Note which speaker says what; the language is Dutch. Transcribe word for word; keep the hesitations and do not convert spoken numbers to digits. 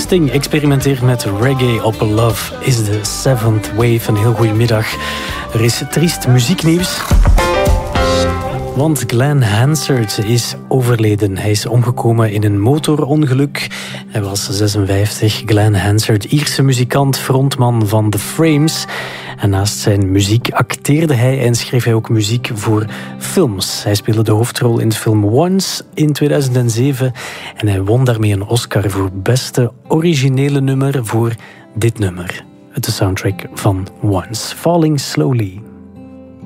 Speaker 1: Sting experimenteert met reggae op Love is the Seventh Wave. Een heel goede middag. Er is triest muzieknieuws. Want Glen Hansard is overleden. Hij is omgekomen in een motorongeluk. Hij was zesenvijftig. Glen Hansard, Ierse muzikant, frontman van The Frames. En naast zijn muziek acteerde hij en schreef hij ook muziek voor films. Hij speelde de hoofdrol in de film Once in tweeduizend zeven. En hij won daarmee een Oscar voor beste originele nummer voor dit nummer. De soundtrack van Once. Falling Slowly.